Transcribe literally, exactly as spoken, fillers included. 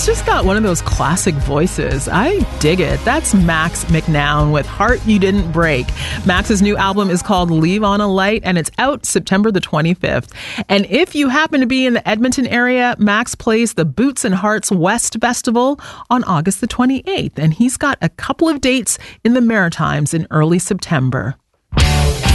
He's just got one of those classic voices. I dig it. That's Max McNown with Heart You Didn't Break. Max's new album is called Leave on a Light, and it's out September the twenty-fifth. And if you happen to be in the Edmonton area, Max plays the Boots and Hearts West Festival on August the twenty-eighth. And he's got a couple of dates in the Maritimes in early September.